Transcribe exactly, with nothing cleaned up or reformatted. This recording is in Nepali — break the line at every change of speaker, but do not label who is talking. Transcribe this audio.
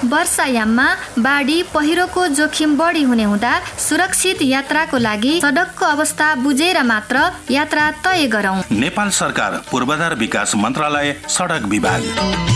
वर्षायाममा बाढी पहिरोको जोखिम बढी हुने हुँदा सुरक्षित यात्राको लागि सडकको अवस्था बुझेर मात्र यात्रा तय गरौँ।
नेपाल सरकार पूर्वाधार विकास मन्त्रालय सडक विभाग।